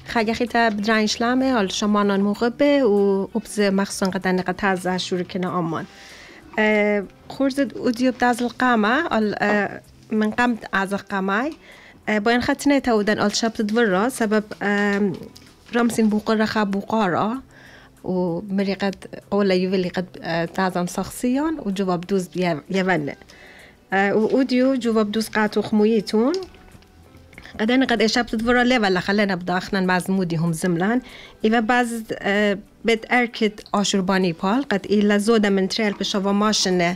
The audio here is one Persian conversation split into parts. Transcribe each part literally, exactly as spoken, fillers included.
خیلی تا بدرنش لامه حال شمانان موقبه و ابز مخصوصا قدر نقد تازه شروع کنه آمان خورد اودیوب داز القامة من قمت از القامة باين خدتنا تودن آل شبت دورة سبب رمسين بوقرة خاب بوقارة ومريقة أولا يولي قد تعزم شخصيا وجواب دوز يفن وأوديو جواب دوز قاتو خمويتون قد أنا قد إشابت دورة ليفلا خلينا بداخنا مزمودي هم زملان إذا بعض بيت أركد آشورباني بال قد إلا زودة من تريل بشوا ماشنة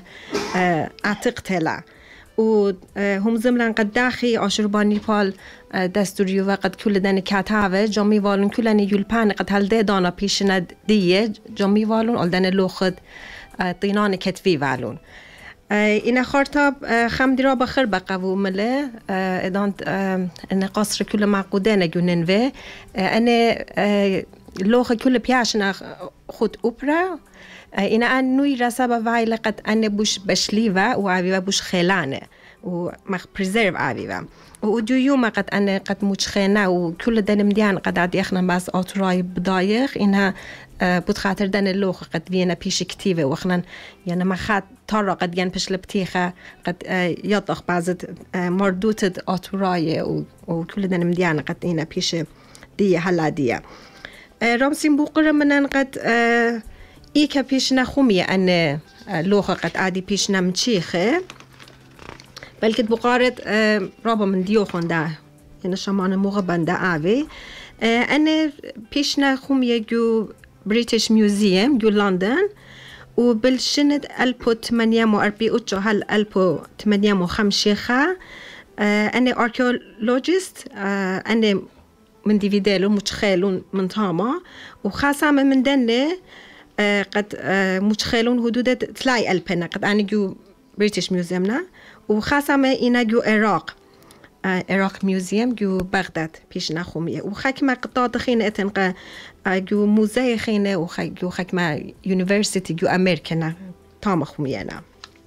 أعتقتلا و هم زملان قد داخي آشورباني بال دستوریو و قد کل دن کتاوه جامی والون کلن یولپان قد هل ده دانا پیشنا دیه جامی والون ال دن لوخد طینان کتوی والون این خارطاب خمدی را بخر بقوو مله ادان ان قصر کل معقوده نگونن و ان لوخ کل پیاشنا خود اوپرا این ان نوی رسابه وایل قد ان بوش بشلیوه و عویوه بوش خیلانه و مخ پرزرو عویوه ودو يوم قد أنا قد متخنة وكل دن مديان قد عاد يخنا بس أطراي بدايخ إنها بتخاطر دن اللوخ قد بينا بيش كتيبة وخنا يعني ما خات ترى قد ين بيش لبتيخة قد يطخ بعض مردوت أطراي وكل دن مديان قد إنا بيش دي هلا دي رمسين بقرة منن قد إيكا بيش نخومية أن لوخ قد عادي بيش نمشيخه بلکه بقارت رابا من دیو خونده این شمان موقع بنده آوی انه پیشنا خومیه جو بریتیش میوزیم جو لندن و بالشند الپو تمانية وأربعين وتسعة هل الپو تمانية وخمسين خا انه ارکیولوژیست انه من دیویدلو متخیلون من تاما و خاصه من دنه قد متخیلون حدود تلاي الپنه قد انه جو بريتش ميوزيوم نا وخاصة ما إنا جو عراق عراق ميوزيوم جو بغداد بيش نخومية وخاك قطاع خينة اتنقى جو موزاي خينة وخاك جو خاك ما يونيفرسيتي جو أمريكا تام خومية نا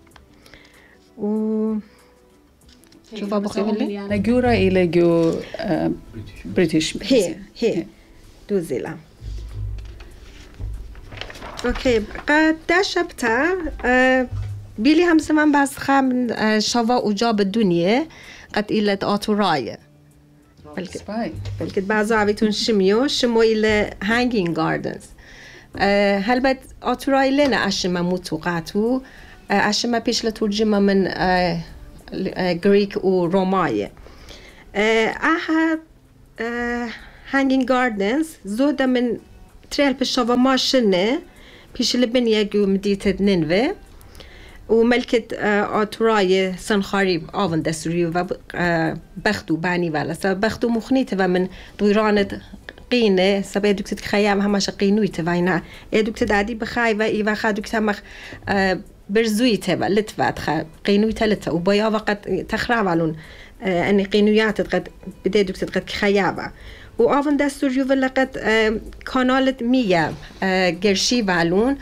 و شو بابا خيولي نجورا إلى جو بريتش هي هي دو زيلا اوكي قد داشبتا بيلي هم زمان بس خام شوا وجاب الدنيا قد إلى آتوراية بلكت بلكت بعض عبيتون شميو شمو إلى hanging gardens هل بد آتوراية لنا أشما موتوقاتو أشما بيش لترجمة من غريك وروماية أها hanging gardens زودة من تريل بشوا ماشنة بيش لبنيا جو مدينة نينوي وملكة آتوراي سنخاري آون دستوری و بختو بانی ولی سب بختو مخنیته و من دویرانت قینه سب ادوکت خیام همش قینویته و اینا ادوکت دادی بخای و ای و خادوکت همخ برزویته و لطفت خ قینویته لطفه و بایا وقت تخراب علون ان قینویات قد بده ادوکت قد خیابه و آون دستوری ولی قد کانالت میه گرشی والون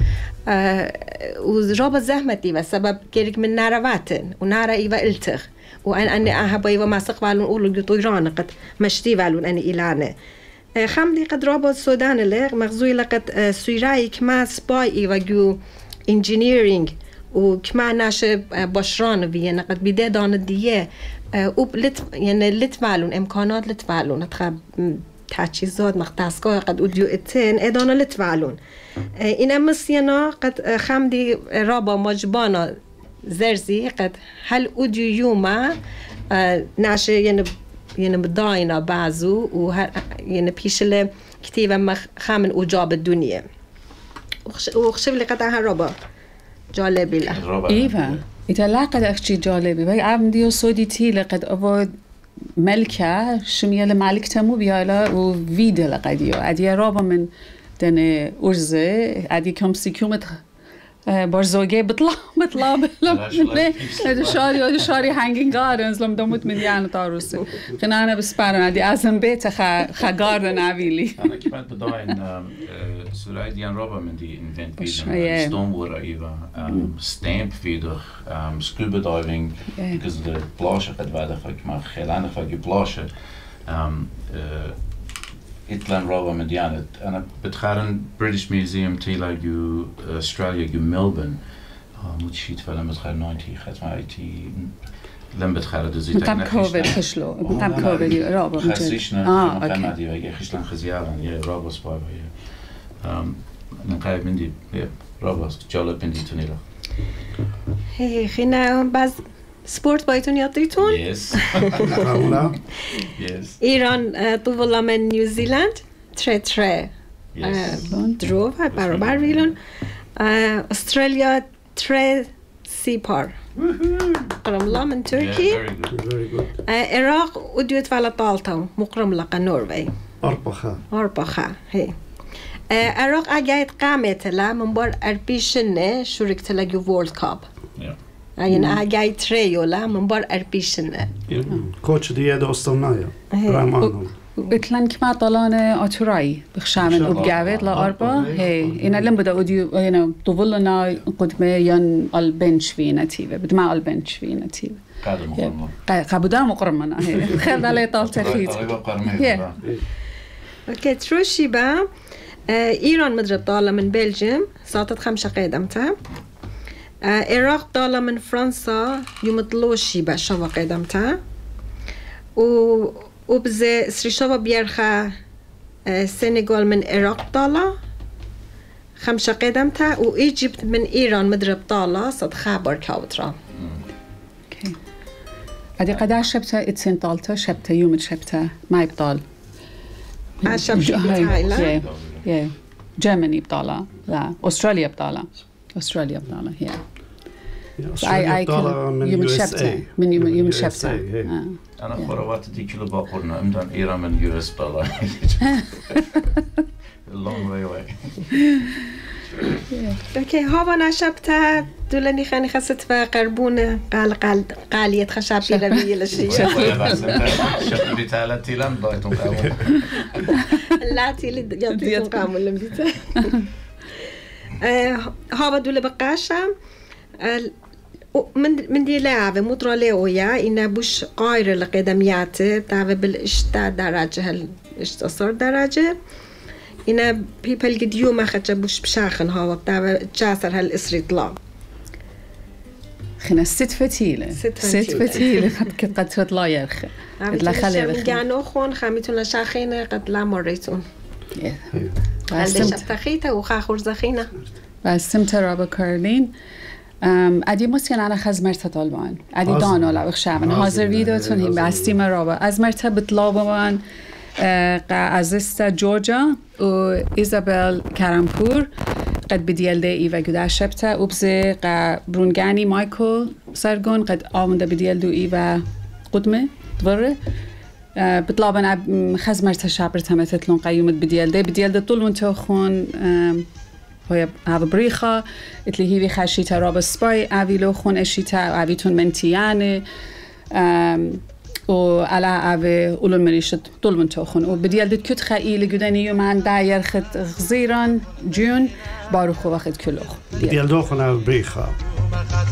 و رابط زحمتي بسبب كيرك من نارواتن ونارا إيوا إلتخ وأن أنا أحب إيوا ما سقبالون أولو جطيران قد مشتي بالون أنا إلانه خمدي قد رابط السودان اللي مغزوي لقد سويراي كما سباي إيوا جو engineering وكما ناش بشران بينا قد بدأ دان الديه وبلت يعني لتفعلون إمكانات لتفعلون أتخاب تجهيزات مختصة قد أوديو اتين إدانا لتفعلون إنا مسينا قد خمدي رابا مجبانا زرزي قد هل أوديو يوما ناشي يعني يعني بداينا بعضو و يعني بيشله كتيبا مخ خامن أجاب الدنيا وخشب لي قطعها رابا جالبي له إيوه إذا لا قد أخشي جالبي بي عمديو سودي تي لقد أبود ملكة شمية مالك تمو بيالا وفيدا لقديو عدي رابا من دن أرزة عدي كم سيكومت برزوجي بطلع بطلع بلا شاري ولا شاري هانجين جاردنز لم دموت مليان طاروس خنا أنا بسبارن عدي أزم بيت خا خا جاردن عبيلي أنا كمان بداين سوري ديان رابا من دي إنفنت فيدا ستون وورا إيفا ستامب فيدا سكوبا دايفينج because the بلاشة قد بعد خاك ما خلانة خاك بلاشة إتلان رابع من ديانة أنا بتخارن بريتش ميوزيوم تيلا جو أستراليا جو ملبورن متشيت فلما بتخارن ناينتي ختمة ايتي لما بتخارن دوزي تقنا كوفيد خشلو مقام كوفيد رابع خسيشنا آه مقام عادي ويا خشلان خزيارا يا رابع سبايا يا نقايب مندي يا رابع جالب مندي تنيلا هي خينا باز سپورت بایتون یاد دیتون؟ Yes. Yes. ایران طولا من نیوزیلند تره تره درو و برابر ویلون استرالیا تره سی پار مقرملا من ترکی عراق وديوت فعلا طالتا مقرملا نروژ أربخة أربخة هي عراق اگه قامت لا من بار اربیشنه شورکت لگو ورلد کاب يعني أجاي تريولا من بار أربيشنا. كوتش دي دوستنا يا. رامانو. إتلان كما طلعنا أتوراي بخشامن وبجاوت لا أربعة هي إن لما بدأ أوديو هنا طولنا قدمة ين البنش في نتيجة بد ما البنش في نتيجة. قادر مقرمة. قابودا مقرمنا هي. خير عليه طال تخيط. أوكي تروشي با إيران مدرب طالة من بلجيم ساعة خمسة قدمتها. العراق طالع من فرنسا يوم طلوشي بشوا قدمتها و وبزي سريشوا بيرخا السنغال من العراق طالع خمسة قدمتها وإيجيبت من إيران مدرب طالع صد خبر كاوترا. اوكي. أدي قدر شبتها إتسين طالتا شبتها يوم شبتها ما يبطال. عشبتها بتاعي لا. جرماني بطالة لا أستراليا بطالة أستراليا بطالة هي. أستراليا بطالة من يو إس إيه. من يوم يوم شبتها. أنا خروات دي كيلو باقورنا أمدان إيران من يو إس بطالة. long way away. اوكي هوا نشبتها دولني خاني خست فقربون قال قال قالية خشابي ربي لشيء. شفت بيتالا تيلان بايتون قامون. لا تيلي يطيتون قامون لم بيتا. هوا دول بقاشة من من دي لاعب مطرة لويا إن بوش قاير القدميات تعب بالإشتا درجة هل إشتصار درجة إن people قد يوم أخذ بوش بشاخن هوا تعب جاسر هالإسريطلا خنا ست فتيلة ست فتيلة قد قد تطلع يرخ لا خلي بخ جانو خون خاميتون شاخينة قد لا مريتون هل شبتخيته وخاخور زخينة بس سمترابا كارلين ادی مسیان انا خز مرتبه البان ادی دانو لا بخشم حاضر ویدیوتون هم بستی مرابا از مرتبه طلابان قازستا جورجا و ایزابل کرامپور قد بدیلده ایو گوده شبته وبزه ق برونگانی مایکل سرگون قد آمده بدیلدو ایو قدمه دوره بطلابن خز مرتبه شابرت هم تطلون قیومت بدیلده بدیلده طول منتو خون هاي هذا بريخة اللي هي خشيتها راب سباي أبيلو خون أشيتها أبيتون منتيانة وعلى أبي أولون مريشة طول من تأخون وبدي ألدت كت خيل جداني يوم عن داير خد غزيران جون باروخو واخد كله بدي ألدوخنا بريخة